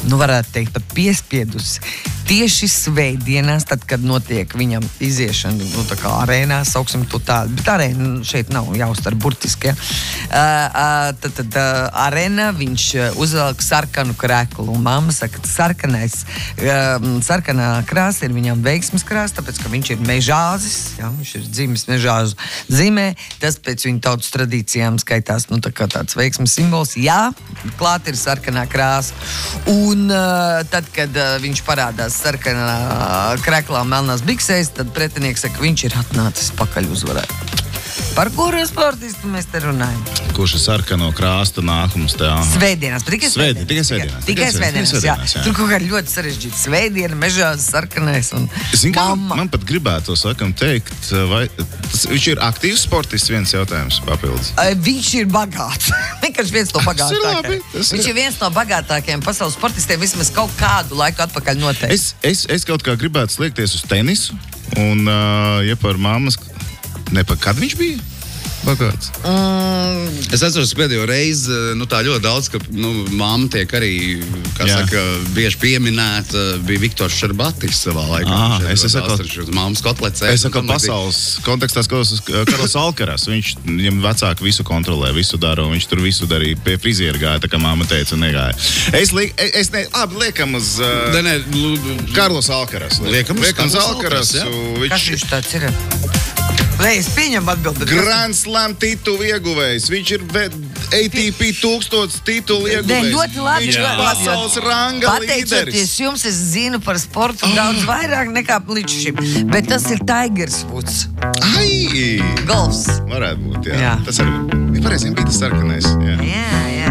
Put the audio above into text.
nu varētu teikt, pat piespiedusi. Tieši svētdienās, tad, kad notiek viņam iziešana, nu tā kā arēnā, sauksim to tādu, bet arēna šeit nav jāuztver burtiski, ja? Tad arēnā viņš uzvelk sarkanu kreklu, un mamma saka, sarkanā krāsa ir viņam veiksmes krāsa, tāpēc, ka viņš ir mežāzis, ja? Viņš ir dzimis mežāzu zīmē, tas pēc viņa tautas tradīcijām skaitās, nu tā kā tāds veiksmes simbols, jā, klāt ir sarkanā krāsa, un tad, kad viņš parādās sarkanā kreklā melnās biksēs, tad pretinieks saka, viņš ir atnācis pakaļ uzvarēt. Par kuru sportistu mēs te runājam? Kurš ir sarkano krāsta nākums te? Svētdienās, bet tikai svētdienās. Tikai svētdienās, jā. Tur kaut kā ļoti sarežģīti. Svētdiena, mežās, sarkanais un gamma. Man pat gribētu teikt, vai viņš ir aktīvs sportists, viens jautājums papildus. Viņš ir bagāts. Vienkārši viens no bagātākajiem. Viņš ir viens no bagātākajiem pasaules sportistiem, vismaz kaut kādu laiku atpakaļ noteikti. Es kaut kā gribētu sliekties uz tenisu, un ja par mammas... Kad viņš bija bagāts? Es atceros, ka pēdējo reizi, tā ļoti daudz, ka, mamma tiek arī, saka, bieži pieminēta, bija Viktors Šerbatis savā laikā. Es saku, mammas kotlecē. Es saku, pasaules kontekstā skatos uz Karls Alkaras. Viņam vecāki visu kontrolē, visu dara, un viņš tur visu darīja. Pie friziera gāja, tā kā mamma teica, negāja. Liekam uz Karls Alkaras. Liekam uz Alkaras. Kas viņš tāds ir? Es pieņemu atbildi. Grand Slam titulu ieguvējs. Viņš ir ATP 1000 titulu ieguvējs. Ļoti labi. Viņš ir pasaules ranga līderis. Pateicoties jums, es zinu par sportu daudz vairāk nekā līdz šim. Bet tas ir Tigers Woods. Ai! Golfs. Varētu būt, jā. Tas arī bija pareiziem bija tas sarkanais. Jā.